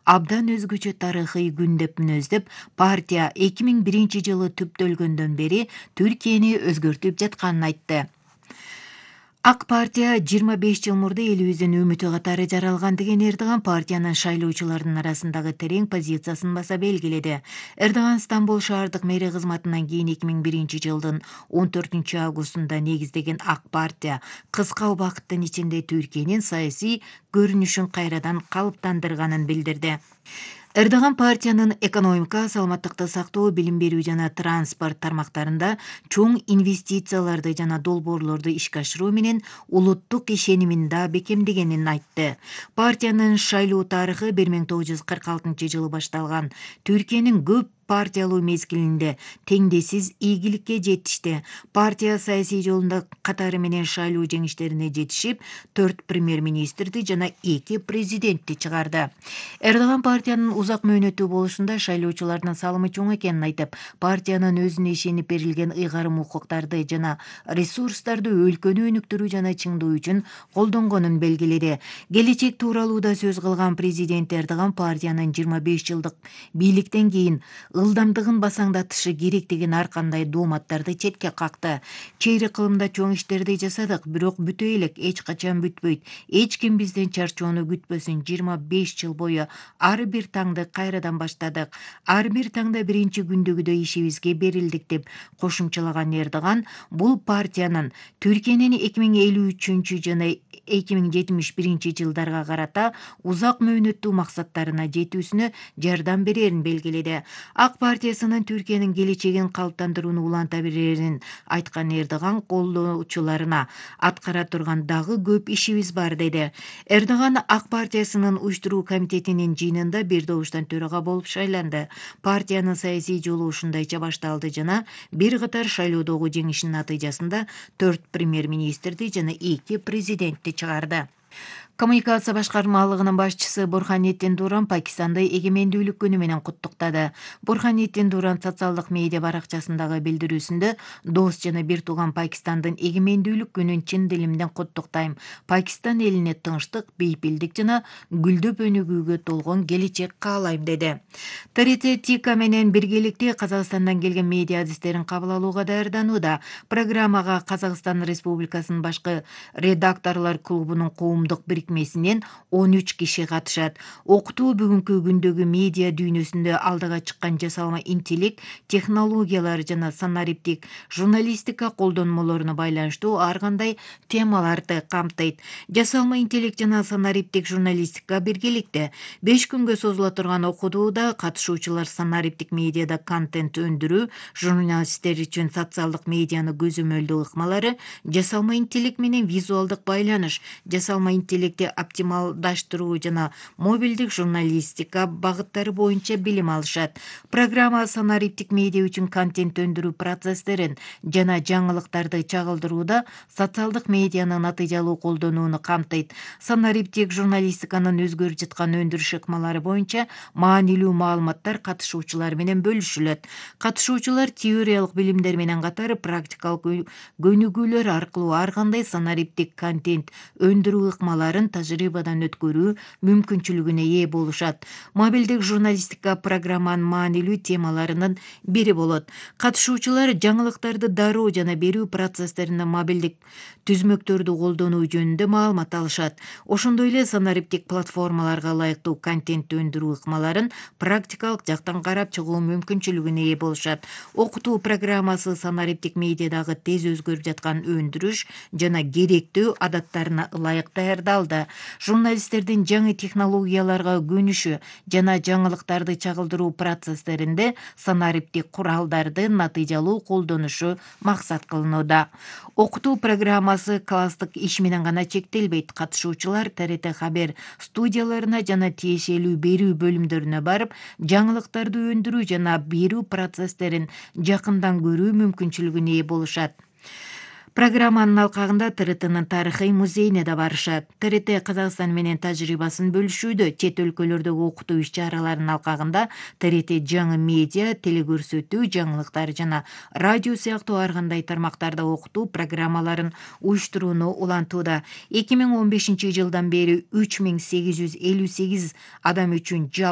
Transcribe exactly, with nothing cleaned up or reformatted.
абдан өзгөчө тарыхый күн деп мүнөздөп, партия эки миң биринчи жылы түптөлгөндөн бери Түркияны өзгөртүп жатканын айтты. Ак партия жыйырма беш жыл мурда элибиздин үмүтү катары жаралган деген Эрдоган партиянын шайлоочулардын арасындагы терең позициясын баса белгиледи. Эрдоган Стамбул шаардык мэри кызматынан кийин эки миң биринчи жылдын он төртүнчү августунда негиздеген Ак партия кыска убакыттын ичинде Түркиянын саясий көрүнүшүн кайрадан калыптандырганын билдирди. Эрдоган партиянын экономика, саламаттыкты сактоо, билим берүү жана транспорт тармактарында чоң инвестицияларды жана долбоорлорду ишке ашыруу менен улуттук ишенимин да бекемдегенин айтты. Партиянын шайлоо тарыхы бир миң тогуз жүз кырк алтынчы жылы башталган. Түркиянын көп партиялуу мезгилинде теңдессиз ийгиликке жетишти. Партия саясий жолунда катары менен шайлоо жеңиштерине жетишип, төрт премьер-министрди жана эки президентти чыгарды. Эрдоган партиянын узак мөөнөттүү болушунда шайлоочулардын салымы чоң экенин айтып, партиянын өзүнө ишенип берилген ыйгарым укуктарды жана ресурстарды өлкөнү өнүктүрүү жана чыңдоо үчүн колдонгонун белгиледи. Келечек тууралуу да сөз кылган президент Эрдоган партиянын жыйырма беш жылдык бийликтен кийин ылдамдыгын басаңдатышы керектигин ар кандай дооматтарды четке какты. Чейрек кылымда чоң иштерди жасадык, бирок бүтө элек, эч качан бүтпөйт. Эч ким бизден чарчоону күтпөсүн. жыйырма беш жыл бою ар бир таңды кайрадан баштадык. Ар бир таңда биринчи күндөгүдөй ишибизге берилдик деп кошумчалаган Эрдоган бул партиянын Түркиянын эки миң элүү үчүнчү жана эки миң жетимиш биринчи жылдарга карата узак мөөнөттүү максаттарына жетүүсүнө жардам берерин белгиледи. Ак партиясынын Түркиянын келечегин калыптандырууну уланта берерин айткан Эрдоган колдоочуларына аткара турган дагы көп ишибиз бар деди. Эрдоган Ак партиясынын уюштуруу комитетинин жыйынында бир добуштан төрага болуп шайланды. Партиянын саясий жолу ушундайча башталды жана бир катар шайлоодогу жеңишинин натыйжасында төрт премьер-министрди жана эки президентти чыгарды. Коммуникация башкармалыгынын башчысы Бурханеттин Дуран Пакистанды эгемендүүлүк күнү менен куттуктады. Бурханеттин Дуран социалдык медиа баракчасындагы билдирүүсүндө дос жана бир тууган Пакистандын эгемендүүлүк күнүн чын дилимден куттуктайм. Пакистан элине тынчтык, бейпилдик жана гүлдөп өнүгүүгө толгон келечек каалайм деди. ТРТ ТИКа менен биргеликте Казакстандан келген медиа адистерин кабыл алууга даярданууда. Программага Казакстан Республикасынын башкы редакторлор клубунун коомдук бирикмесинен он үч киши катышат. Окутуу бүгүнкү күндөгү медиа дүйнөсүндө алдыга чыккан жасалма интеллект технологиялары жана санариптик журналистика колдонмолоруна байланыштуу ар кандай темаларды камтыйт. Жасалма интеллект жана санариптик журналистика биргеликте беш күнгө созула турган окутууда катышуучулар санариптик медиада контент өндүрүү, журналисттер үчүн социалдык медианы көзөмөлдөө ыкмалары, жасалма интеллект менен визуалдык байланыш, жасалма интеллекти оптималдаштыруу жана мобилдик журналистика багыттары боюнча билим алышат. Программа санариптик медиа үчүн контент өндүрүү процесстерин жана жаңылыктарды чагылдырууда социалдык медианы натыйжалуу колдонууну камтыйт. Санариптик журналистиканын өзгөрүп жаткан өндүрүш ыкмалары боюнча маанилүү маалыматтар катышуучулар менен бөлүшүлөт. Катышуучулар теориялык билимдер менен катары практикалык көнүгүүлөр аркылуу ар кандай санариптик контент өндүрүү ыкмаларын тажрыйбадан өткөрүү мүмкүнчүлүгүнө ээ болушат. Мобилдик журналистика программанын маанилүү темаларынын бири болот. Катышуучулар жаңылыктарды дароо жана берүү процесстеринде мобилдик түзмөктөрдү колдонуу жөнүндө маалымат алышат. Ошондой эле санариптик платформаларга ылайыктуу контент өндүрүү ыкмаларын практикалык жактан карап чыгуу мүмкүнчүлүгүнө ээ болушат. Окутуу программасы санариптик медиадагы тез өзгөрүп жаткан өндүрүш жана керектүү адаттарына ылайык даярдалды. Журналисттердин жаңы технологияларга көнүшү жана жаңылыктарды чагылдыруу процесстеринде санариптик куралдарды натыйжалуу колдонушу максат кылынууда. Окутуу программасы класстык иш менен гана чектелбейт. Катышуучулар ТРТ Хабер студияларына жана тиешелүү берүү бөлүмдөрүнө барып, жаңылыктарды өндүрүү жана берүү процесстерин жакындан көрүү мүмкүнчүлүгүнө ээ болушат. Программанын алкагында ТРТнын тарыхый музейине да барышат. ТРТ Казакстан менен тажрыйбасын бөлүшүүдө, чет өлкөлөрдөгү окутуу иш-чараларынын алкагында ТРТ жаңы медиа, телекөрсөтүү, жаңылыктар жана радио сыяктуу ар кандай тармактарда окутуу программаларын уюштурууну улантууда. эки миң он бешинчи жылдан бери үч миң сегиз жүз элүү сегиз адам үчүн